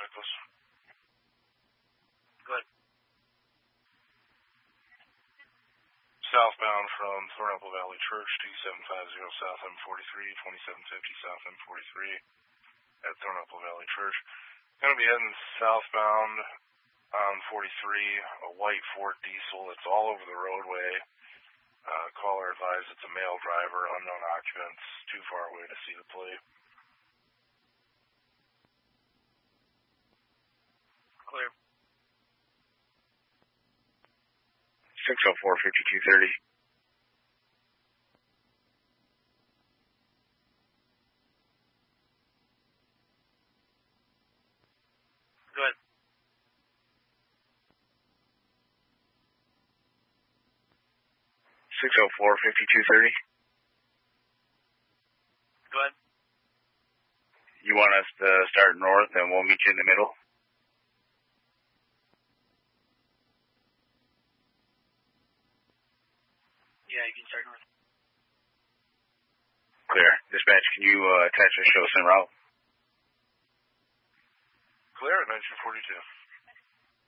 Nicholas. Good. Southbound from Thornapple Valley Church, 2750 South M43, 2750 South M43 at Thornapple Valley Church. Going to be heading southbound on 43, a white Ford diesel. It's all over the roadway. Caller advised it's a male driver, unknown occupants, too far away to see the plate. Clear. 604-5230. Good. 604-5230. Good. You want us to start north and we'll meet you in the middle? Yeah, you can start north. Clear. Dispatch, can you attach a show us en route? Clear at 1942.